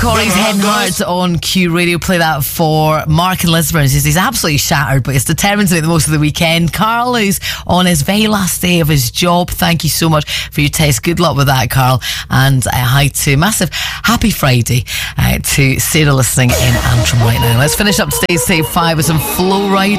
Corey's Head and Heart on Q Radio. Play that for Mark and Lisbon. He's absolutely shattered, but he's determined to make the most of the weekend. Carl, who's on his very last day of his job, thank you so much for your text. Good luck with that, Carl. And hi to massive happy Friday to Sarah listening in Antrim right now. Let's finish up today's Take 5 with some Flow Rida.